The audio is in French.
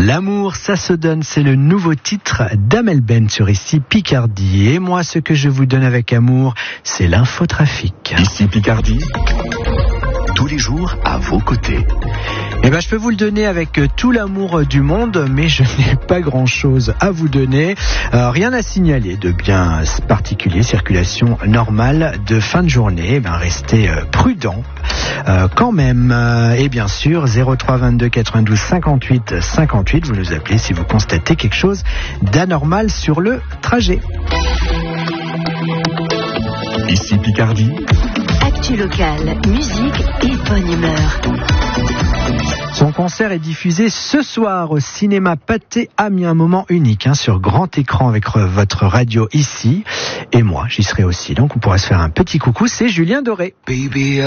L'amour, ça se donne, c'est le nouveau titre d'Amel Ben sur Ici Picardie. Et moi, ce que je vous donne avec amour, c'est l'infotrafic. Ici Picardie, tous les jours à vos côtés. Eh ben, je peux vous le donner avec tout l'amour du monde, mais je n'ai pas grand-chose à vous donner. Rien à signaler de bien particulier. Circulation normale de fin de journée. Eh ben, restez prudents quand même. Et bien sûr, 03 22 92 58 58. Vous nous appelez si vous constatez quelque chose d'anormal sur le trajet. Ici Picardie. Actu locale, musique et bonne humeur. Son concert est diffusé ce soir au cinéma Pathé Amiens, un moment unique sur grand écran avec votre radio ici. Et moi, j'y serai aussi. Donc on pourra se faire un petit coucou, c'est Julien Doré. Baby,